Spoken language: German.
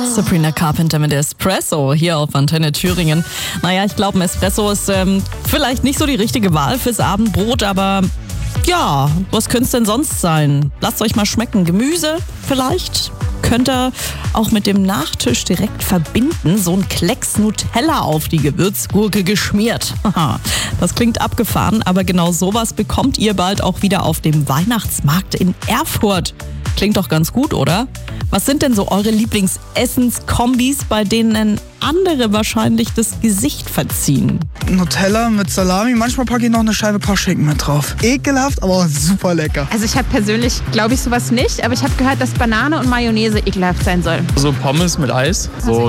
Sabrina Carpenter mit Espresso hier auf Antenne Thüringen. Naja, ich glaube, ein Espresso ist vielleicht nicht so die richtige Wahl fürs Abendbrot, aber ja, was könnte es denn sonst sein? Lasst euch mal schmecken. Gemüse vielleicht? Könnt ihr auch mit dem Nachtisch direkt verbinden. So ein Klecks Nutella auf die Gewürzgurke geschmiert. Das klingt abgefahren, aber genau sowas bekommt ihr bald auch wieder auf dem Weihnachtsmarkt in Erfurt. Klingt doch ganz gut, oder? Was sind denn so eure Lieblingsessenskombis, bei denen andere wahrscheinlich das Gesicht verziehen? Nutella mit Salami, manchmal packe ich noch eine Scheibe Parschinken mit drauf. Ekelhaft, aber super lecker. Also ich habe persönlich, glaube ich, sowas nicht, aber ich habe gehört, dass Banane und Mayonnaise ekelhaft sein soll. So Pommes mit Eis, so